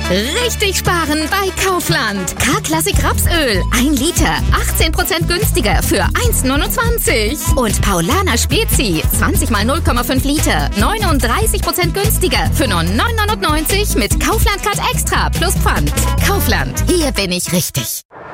Richtig sparen bei Kaufland. K-Klassik Rapsöl. 1 Liter. 18% günstiger für 1,29. Und Paulaner Spezi. 20 mal 0,5 Liter. 39% günstiger für nur 9,99 mit Kaufland Card Extra plus Pfand. Kaufland. Hier bin ich richtig.